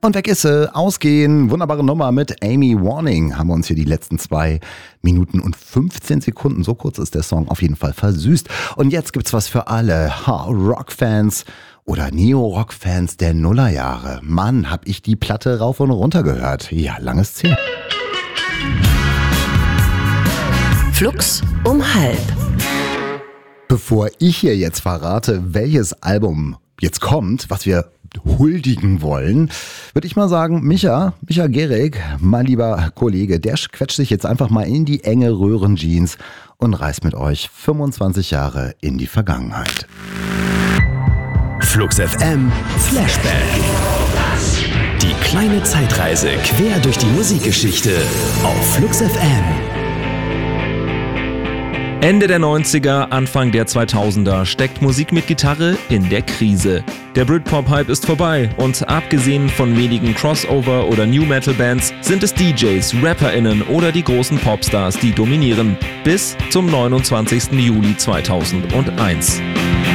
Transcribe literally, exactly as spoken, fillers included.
Und weg ist sie. Ausgehen. Wunderbare Nummer mit Amy Warning. Haben wir uns hier die letzten zwei Minuten und fünfzehn Sekunden, so kurz ist der Song, auf jeden Fall versüßt. Und jetzt gibt's was für alle. Ha, Rockfans oder Neo-Rock-Fans der Nullerjahre. Mann, hab ich die Platte rauf und runter gehört. Ja, langes Ziel. Flux um halb. Bevor ich hier jetzt verrate, welches Album jetzt kommt, was wir huldigen wollen, würde ich mal sagen, Micha, Micha Gehrig, mein lieber Kollege, der quetscht sich jetzt einfach mal in die enge Röhrenjeans und reist mit euch fünfundzwanzig Jahre in die Vergangenheit. Flux F M Flashback. Die kleine Zeitreise quer durch die Musikgeschichte auf Flux F M. Ende der neunziger, Anfang der zweitausender steckt Musik mit Gitarre in der Krise. Der Britpop-Hype ist vorbei und abgesehen von wenigen Crossover- oder New-Metal-Bands sind es D Js, RapperInnen oder die großen Popstars, die dominieren. Bis zum neunundzwanzigsten Juli zweitausendeins.